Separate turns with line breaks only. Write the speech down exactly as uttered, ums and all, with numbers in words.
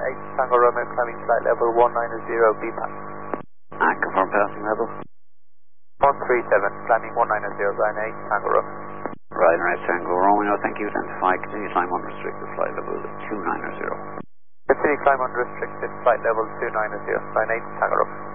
eight Tango Romeo, climbing flight level one nine zero, B PAN.
And confirm passing level.
one three seven, climbing one nine zero, line eight Tango Romeo.
Right, right, Tango Romeo, thank you. Identify, continue climb unrestricted flight level two nine zero.
Continue climb unrestricted flight level two nine zero, line eight Tango Romeo.